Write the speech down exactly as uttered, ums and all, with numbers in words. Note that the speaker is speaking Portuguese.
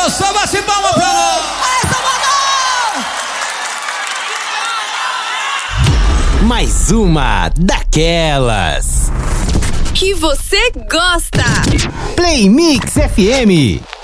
gostou? Bate palma pra nós! Aê, Salvador! Mais uma daquelas que você gosta. Play Mix F M.